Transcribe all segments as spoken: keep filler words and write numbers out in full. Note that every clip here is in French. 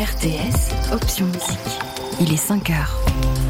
R T S, option musique. Il est cinq heures.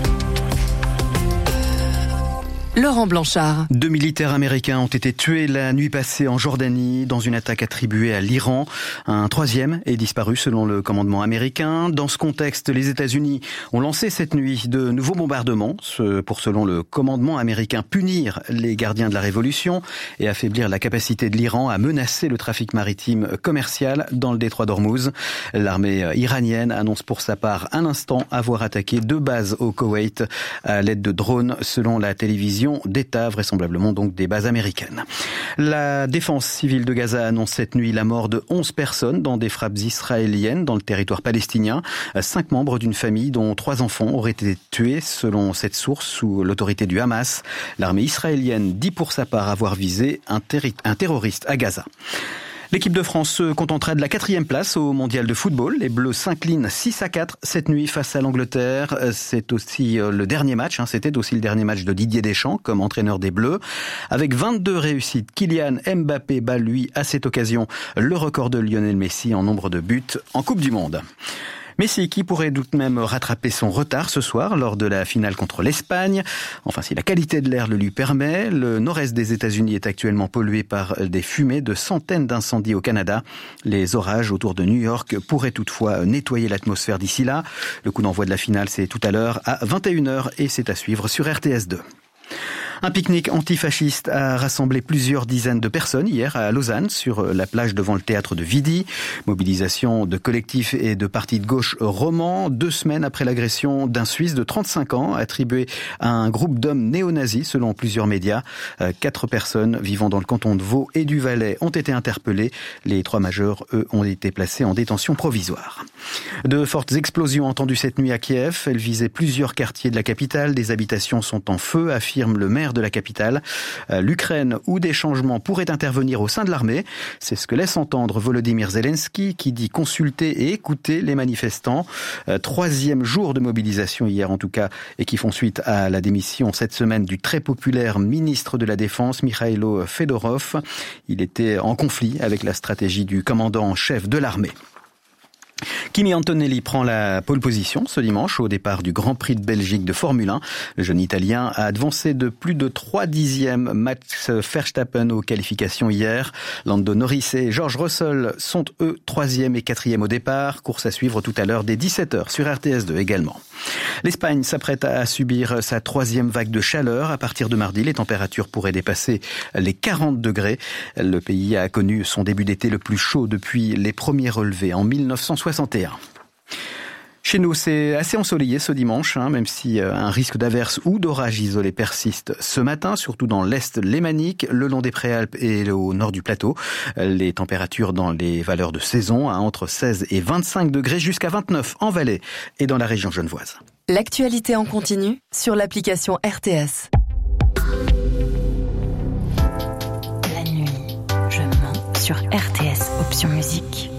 Laurent Blanchard. Deux militaires américains ont été tués la nuit passée en Jordanie dans une attaque attribuée à l'Iran. Un troisième est disparu selon le commandement américain. Dans ce contexte, les États-Unis ont lancé cette nuit de nouveaux bombardements pour, selon le commandement américain, punir les gardiens de la révolution et affaiblir la capacité de l'Iran à menacer le trafic maritime commercial dans le détroit d'Ormuz. L'armée iranienne annonce pour sa part un instant avoir attaqué deux bases au Koweït à l'aide de drones selon la télévision d'État, vraisemblablement donc des bases américaines. La défense civile de Gaza annonce cette nuit la mort de onze personnes dans des frappes israéliennes dans le territoire palestinien. Cinq membres d'une famille dont trois enfants auraient été tués selon cette source sous l'autorité du Hamas. L'armée israélienne dit pour sa part avoir visé un, terri- un terroriste à Gaza. L'équipe de France se contentera de la quatrième place au mondial de football. Les Bleus s'inclinent six à quatre cette nuit face à l'Angleterre. C'est aussi le dernier match, hein, c'était aussi le dernier match de Didier Deschamps comme entraîneur des Bleus. Avec vingt-deux réussites, Kylian Mbappé bat lui à cette occasion le record de Lionel Messi en nombre de buts en Coupe du Monde. Messi qui pourrait tout de même rattraper son retard ce soir lors de la finale contre l'Espagne. Enfin, si la qualité de l'air le lui permet, le nord-est des États-Unis est actuellement pollué par des fumées de centaines d'incendies au Canada. Les orages autour de New York pourraient toutefois nettoyer l'atmosphère d'ici là. Le coup d'envoi de la finale, c'est tout à l'heure à vingt et une heures et c'est à suivre sur R T S deux. Un pique-nique antifasciste a rassemblé plusieurs dizaines de personnes hier à Lausanne, sur la plage devant le théâtre de Vidi. Mobilisation de collectifs et de partis de gauche romans, deux semaines après l'agression d'un Suisse de trente-cinq ans attribué à un groupe d'hommes néo-nazis selon plusieurs médias. Quatre personnes vivant dans le canton de Vaud et du Valais ont été interpellées. Les trois majeurs, eux, ont été placés en détention provisoire. De fortes explosions entendues cette nuit à Kiev. Elles visaient plusieurs quartiers de la capitale. Des habitations sont en feu, affirme le maire de la capitale. L'Ukraine, où des changements pourraient intervenir au sein de l'armée. C'est ce que laisse entendre Volodymyr Zelensky, qui dit consulter et écouter les manifestants. Troisième jour de mobilisation hier en tout cas, et qui font suite à la démission cette semaine du très populaire ministre de la Défense, Mikhailo Fedorov. Il était en conflit avec la stratégie du commandant en chef de l'armée. Kimi Antonelli prend la pole position ce dimanche au départ du Grand Prix de Belgique de Formule un. Le jeune Italien a avancé de plus de trois dixièmes Max Verstappen aux qualifications hier. Lando Norris et George Russell sont eux troisième et quatrième au départ. Course à suivre tout à l'heure dès dix-sept heures sur R T S deux également. L'Espagne s'apprête à subir sa troisième vague de chaleur. À partir de mardi, les températures pourraient dépasser les quarante degrés. Le pays a connu son début d'été le plus chaud depuis les premiers relevés en mille neuf cent soixante et un. Chez nous, c'est assez ensoleillé ce dimanche, hein, même si euh, un risque d'averse ou d'orage isolé persiste ce matin, surtout dans l'est lémanique, le long des Préalpes et au nord du plateau. Les températures dans les valeurs de saison, hein, entre seize et vingt-cinq degrés, jusqu'à vingt-neuf en Valais et dans la région genevoise. L'actualité en continu sur l'application R T S. La nuit, je mens sur R T S, option musique.